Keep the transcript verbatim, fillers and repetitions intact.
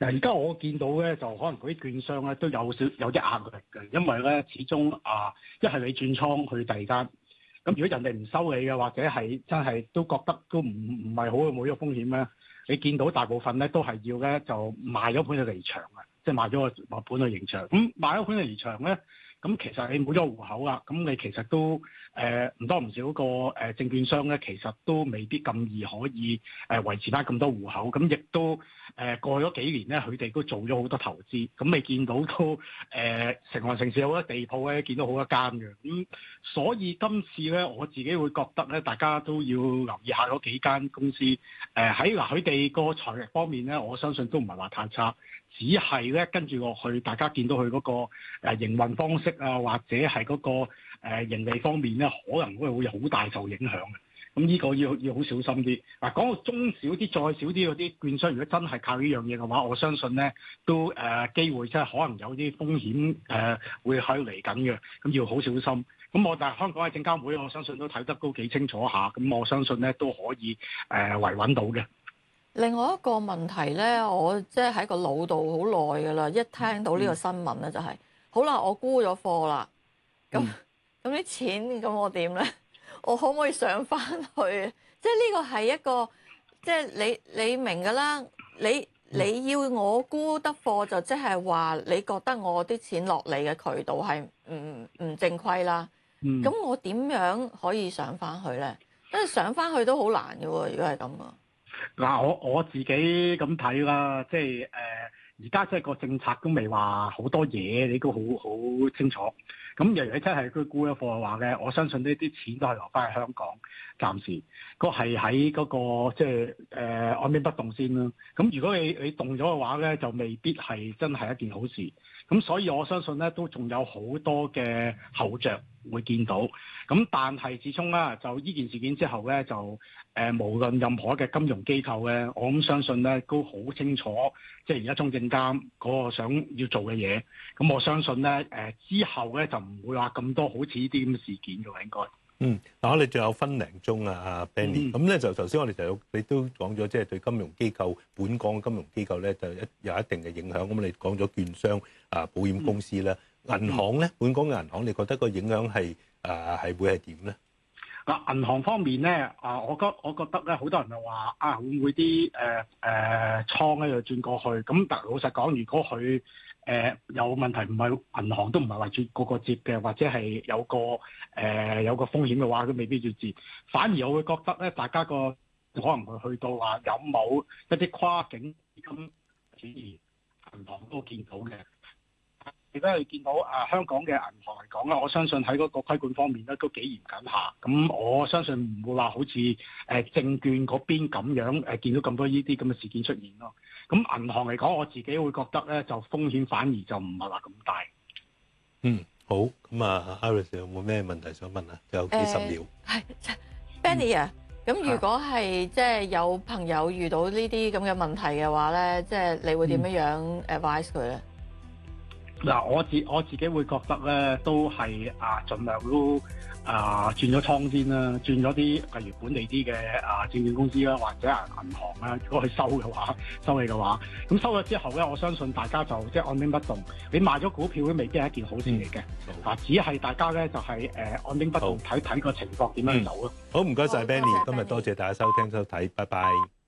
嗱，而家我見到咧，就可能嗰啲券商咧都有少有啲壓力嘅，因為咧始終啊，一係你轉倉去第二間，咁如果人哋唔收你嘅，或者係真係都覺得都唔唔係好冇呢個風險咧，你見到大部分咧都係要咧就賣咗盤去離場嘅，即係賣咗個盤去離場。咁賣咗盤去離場咧，咁其實你冇咗個戶口啦，咁你其實都誒唔、呃、多唔少個誒、呃、證券商咧，其實都未必咁易可以誒、呃、維持翻咁多戶口，咁亦都誒、呃、過咗幾年咧，佢哋都做咗好多投資，咁你見到都誒、呃、成行成市有好多地鋪咧，見到好多間嘅，咁所以今次咧我自己會覺得咧，大家都要留意下嗰幾間公司誒喺嗱佢哋個財力方面咧，我相信都唔係話太差。只係咧跟住落去，大家見到佢嗰個誒營運方式啊，或者係嗰個誒盈利方面咧，可能會會好大受影響嘅。咁呢個要要好小心啲。嗱，講到中小啲、再少啲嗰啲券商，如果真係靠呢樣嘢嘅話，我相信咧都誒、呃、機會即係可能有啲風險誒、呃、會喺度嚟緊嘅。咁要好小心。咁我但係香港嘅證監會，我相信都睇得都幾清楚下。咁我相信咧都可以誒、呃、維穩到嘅。 另外一個問題咧，我即係喺個腦度好耐噶啦，一聽到呢個新聞咧就係、是，好啦，我沽咗貨啦，咁咁啲錢咁我點咧？我可唔可以上翻去？即係呢個係一個，即係你你明噶啦，你你要我沽得貨就即係話你覺得我啲錢落嚟嘅渠道係唔唔正規啦。咁、嗯、我點樣可以上翻去咧？因為上翻去都好難嘅喎，如果係咁啊。 嗱，我我自己咁睇啦，即係誒，而家即係個政策都未話好多嘢，你都好好清楚。咁如果你真係佢沽咗貨嘅話咧，我相信呢啲錢都係留翻喺香港，暫時個係喺嗰個即係誒按兵不動先啦。咁如果你你動咗嘅話咧，就未必係真係一件好事。咁所以我相信咧，都仲有好多嘅後着會見到。咁但係始終啦，就呢件事件之後咧，就誒、呃、無論任何嘅金融機構咧，我咁相信咧都好清楚，即係而家中證監嗰個想要做嘅嘢。咁我相信咧，誒、呃、之後咧就唔會話咁多好似呢啲咁嘅事件嘅應該。 嗯，嗱，我哋仲有分零鐘啊，阿 Benny。咁咧就頭先我哋就有你都講咗，即係對金融機構、本港嘅金融機構咧，就一有一定嘅影響。咁你講咗券商啊、保險公司啦、銀行咧，本港嘅銀行，你覺得個影響係啊係會係點咧？ 嗱，銀行方面咧，啊，我覺我覺得咧，好多人就話啊，會唔會啲誒誒倉咧就轉過去？咁但老實講，如果佢誒、呃、有問題，唔係銀行都唔係話接個個接嘅，或者係有個誒、呃、有個風險嘅話，都未必要接。反而我會覺得咧，大家個可能會去到話有冇一啲跨境資金轉移，銀行都見到嘅。而家你見到啊，香港嘅銀行嚟講咧，我相信喺嗰個規管方面咧都幾嚴謹下。咁我相信唔會話好似誒、呃、證券嗰邊咁樣誒、呃、見到咁多呢啲咁嘅事件出現咯。咁銀行嚟講，我自己會覺得咧，就風險反而就唔係話咁大。 嗯，好。咁啊 ，Iris 有冇咩問題想問啊？仲有幾十秒。 係、呃、Benny 啊，咁、嗯、如果係即係有朋友遇到呢啲咁嘅問題嘅話咧，即、就、係、是、你會點樣樣 advise 佢咧？ 嗱，我自我自己會覺得咧，都係啊，盡量都啊轉咗倉先啦，轉咗啲例如本地啲嘅啊證券公司啦，或者銀銀行啦，如果佢收嘅話，收你嘅話，咁收咗之後咧，我相信大家就即係按兵不動。你賣咗股票都未必係一件好事嚟嘅，啊，只係大家咧就係誒按兵不動，睇睇個情況點樣走咯。 好，唔該晒 Benny，今日多謝大家收聽收睇，拜拜。